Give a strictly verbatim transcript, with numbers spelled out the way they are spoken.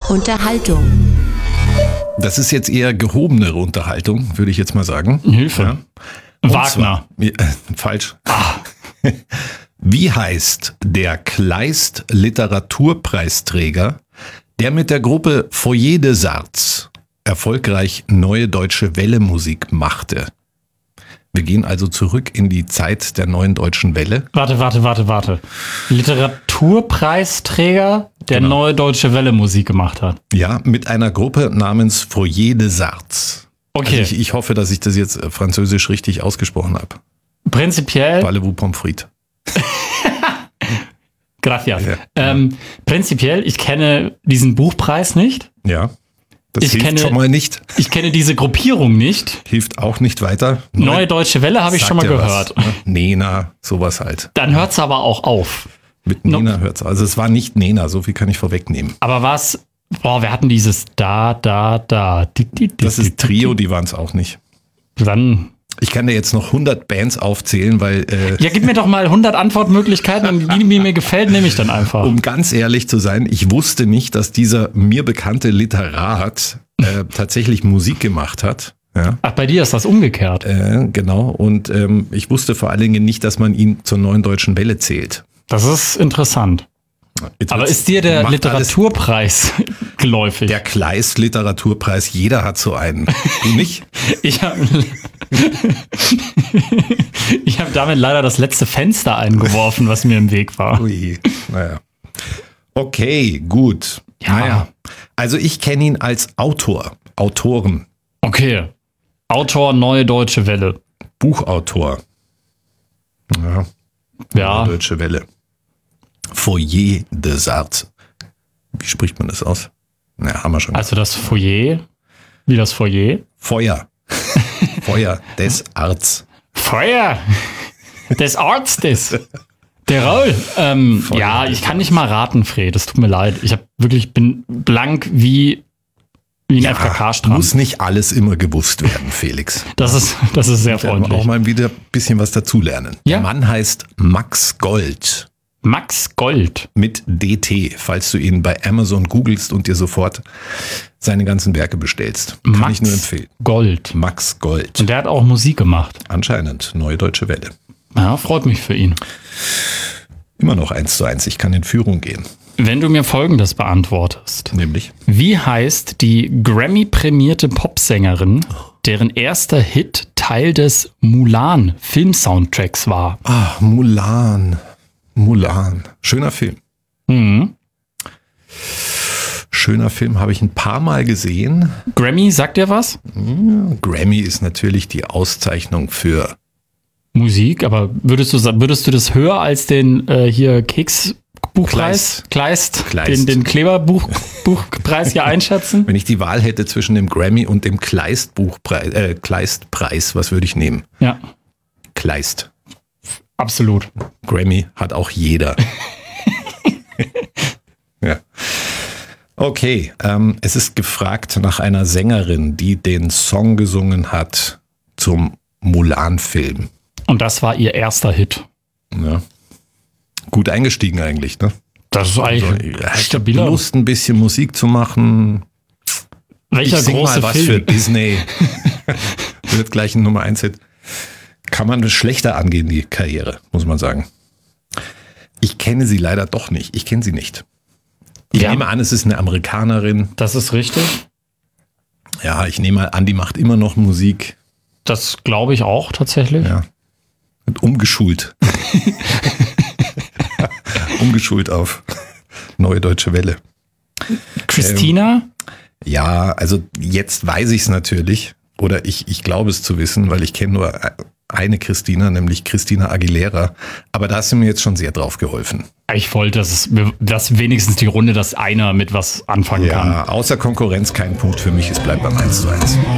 Unterhaltung. Das ist jetzt eher gehobenere Unterhaltung, würde ich jetzt mal sagen. Hilfe. Ja. Wagner. Zwar, äh, falsch. Ah. Wie heißt der Kleist Literaturpreisträger, der mit der Gruppe Foyer des Arts erfolgreich Neue Deutsche Welle Musik machte? Wir gehen also zurück in die Zeit der Neuen Deutschen Welle. Warte, warte, warte, warte. Literaturpreisträger, der Genau. Neue Deutsche Welle Musik gemacht hat. Ja, mit einer Gruppe namens Foyer des Arts. Okay. Also ich, ich hoffe, dass ich das jetzt französisch richtig ausgesprochen habe. Prinzipiell. Parlez-vous Pommes frites? Gracias. Ja. Ähm, prinzipiell, ich kenne diesen Buchpreis nicht. Ja, das Ich hilft kenne- schon mal nicht. Ich kenne diese Gruppierung nicht. Hilft auch nicht weiter. Neue Deutsche Welle habe ich Sagt schon mal ja gehört. Was, ne? Nena, sowas halt. Dann hört es aber auch auf. Mit No- Nena hört's. Also es war nicht Nena, so viel kann ich vorwegnehmen. Aber was, boah, wir hatten dieses da, da, da. Di, di, di, Das di, ist Trio, die waren es auch nicht. Dann, Ich kann dir jetzt noch hundert Bands aufzählen, weil, äh, ja, gib mir doch mal hundert Antwortmöglichkeiten und die, die mir gefällt, nehme ich dann einfach. um ganz ehrlich zu sein, ich wusste nicht, dass dieser mir bekannte Literat äh, tatsächlich Musik gemacht hat. Ja, Ach, bei dir ist das umgekehrt. äh, genau. Und ähm, ich wusste vor allen Dingen nicht, dass man ihn zur Neuen Deutschen Welle zählt. Das ist interessant. Jetzt Aber wird's- ist dir der macht Literaturpreis geläufig? Der Kleist Literaturpreis, jeder hat so einen. Du nicht? Ich habe ich hab damit leider das letzte Fenster eingeworfen, was mir im Weg war. Ui, naja. Okay, gut. Ja. Naja. Also ich kenne ihn als Autor, Autoren, Okay. Autor Neue Deutsche Welle. Buchautor. Ja, Ja, Deutsche Welle. Foyer des Arts. Wie spricht man das aus? Na, haben wir schon. also das Foyer. Wie das Foyer? Feuer. Feuer des Arts. Feuer des Arztes. Der Raul. Ähm, Feuer ja, des ich kann nicht mal raten, Fred. Es tut mir leid. Ich hab wirklich bin blank wie, wie ein F K K-Strand. Muss nicht alles immer gewusst werden, Felix. Das ist, das ist sehr Wir werden freundlich. auch mal wieder ein bisschen was dazulernen. Ja. Der Mann heißt Max Gold. Max Gold. Mit D T, falls du ihn bei Amazon googelst und dir sofort seine ganzen Werke bestellst. Kann Max ich nur empfehlen. Gold. Max Gold. Und der hat auch Musik gemacht. Anscheinend, Neue Deutsche Welle. Ja, freut mich für ihn. Immer noch eins zu eins, ich kann in Führung gehen. Wenn du mir Folgendes beantwortest. Nämlich, Wie heißt die Grammy-prämierte Popsängerin, deren erster Hit Teil des Mulan-Film-Soundtracks war? ah, Mulan. Mulan. Schöner Film. Mhm. Schöner Film, habe ich ein paar Mal gesehen. Grammy, sagt dir was? Grammy ist natürlich die Auszeichnung für, Musik, aber würdest du, sa- würdest du das höher als den äh, hier Keks-Buchpreis? Kleist. Kleist. Den, den Kleberbuchpreis hier einschätzen? wenn ich die Wahl hätte zwischen dem Grammy und dem Kleist-Buchpreis, äh, Kleist-Preis, was würde ich nehmen? Ja, Kleist. absolut. Grammy hat auch jeder. Ja. Okay, ähm, es ist gefragt nach einer Sängerin, die den Song gesungen hat zum Mulan-Film. Und das war ihr erster Hit. Ja. Gut eingestiegen eigentlich, ne? Das ist eigentlich Also, ein ich hab stabiler. Lust, ein bisschen Musik zu machen. Welcher ich sing große mal was für Film? Disney. Wird gleich ein Nummer eins Hit. Kann man schlechter angehen, die Karriere, muss man sagen. Ich kenne sie leider doch nicht. Ich kenne sie nicht. Ich Ja. nehme an, es ist eine Amerikanerin. Das ist richtig. Ja, ich nehme mal an, die macht immer noch Musik. Das glaube ich auch tatsächlich. Ja. Und umgeschult. umgeschult auf Neue Deutsche Welle. Christina? Ja, also jetzt weiß ich es natürlich. Oder ich, ich glaube es zu wissen, weil ich kenne nur eine Christina, nämlich Christina Aguilera. Aber da hast du mir jetzt schon sehr drauf geholfen. Ich wollte, dass, es, dass wenigstens die Runde, dass einer mit was anfangen kann. Ja, außer Konkurrenz kein Punkt für mich. Es bleibt beim eins zu eins.